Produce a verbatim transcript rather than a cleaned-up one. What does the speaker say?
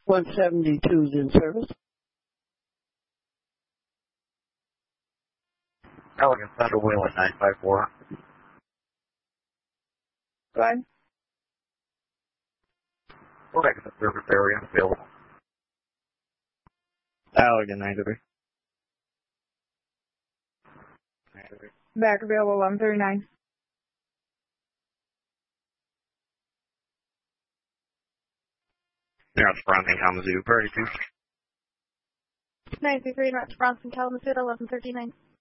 one seventy-two is in service. Elegant Central Wheeling nine five four. Go ahead. We're back in the service area available. Elegant nine three. Back available one thirty-nine. You're on Bronson Kalamazoo, thirty-two. nine three three, North Bronson, Kalamazoo, eleven thirty-nine.